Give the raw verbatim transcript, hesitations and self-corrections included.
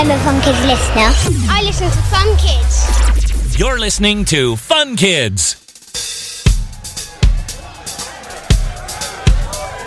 I'm a Fun Kids listener. I listen to Fun Kids. You're listening to Fun Kids.